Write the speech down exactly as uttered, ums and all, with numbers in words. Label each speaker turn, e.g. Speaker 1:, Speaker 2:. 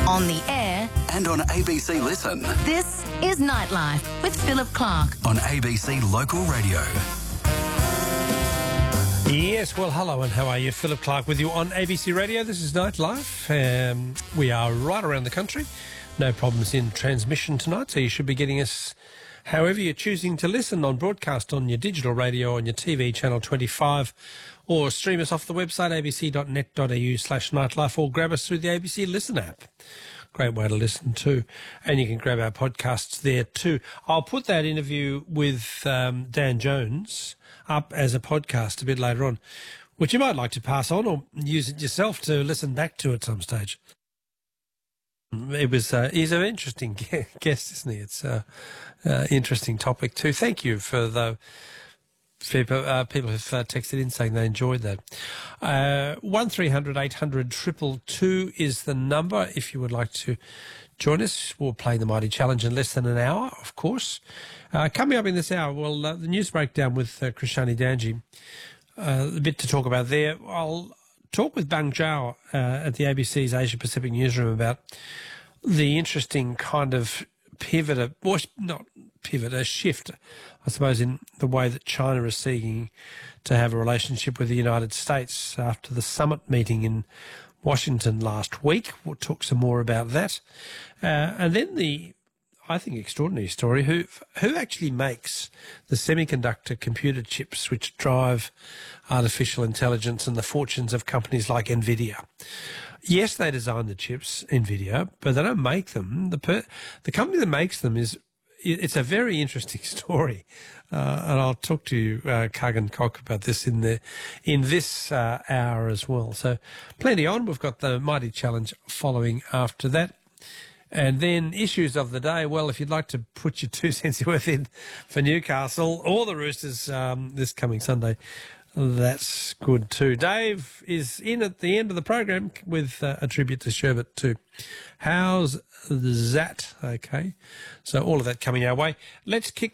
Speaker 1: On the air.
Speaker 2: And on A B C Listen.
Speaker 1: This is Nightlife with Philip Clark.
Speaker 2: On A B C Local Radio.
Speaker 3: Yes, well, hello and how are you? Philip Clark with you on A B C Radio. This is Nightlife. Um, we are right around the country. No problems in transmission tonight, so you should be getting us however you're choosing to listen, on broadcast, on your digital radio, on your T V channel twenty-five, or stream us off the website abc.net.au slash nightlife, or grab us through the A B C Listen app. Great way to listen too. And you can grab our podcasts there too. I'll put that interview with um, Dan Jones up as a podcast a bit later on, which you might like to pass on or use it yourself to listen back to at some stage. It was, uh, he's an interesting guest, isn't he? It's an uh, uh, interesting topic too. Thank you for the people, uh, people who've uh, texted in saying they enjoyed that. Uh, one three hundred eight hundred two two two is the number if you would like to join us. We'll play the Mighty Challenge in less than an hour, of course. Uh, coming up in this hour, well, uh, the news breakdown with uh, Krishani Danji. Uh, a bit to talk about there. I'll talk with Bang Zhao uh, at the A B C's Asia Pacific newsroom about the interesting kind of pivot, a, or not pivot, a shift, I suppose, in the way that China is seeking to have a relationship with the United States after the summit meeting in Washington last week. We'll talk some more about that. Uh, and then the, I think, extraordinary story, who who actually makes the semiconductor computer chips which drive artificial intelligence and the fortunes of companies like NVIDIA. Yes, they design the chips, NVIDIA, but they don't make them. The per, the company that makes them is, it's a very interesting story. Uh, and I'll talk to you, uh, Kagan Koch, about this in the in this uh, hour as well. So plenty on. We've got the Mighty Challenge following after that. And then issues of the day. Well, if you'd like to put your two cents worth in for Newcastle or the Roosters um, this coming Sunday, that's good too. Dave is in at the end of the program with uh, a tribute to Sherbet too. How's that? Okay. So all of that coming our way. Let's kick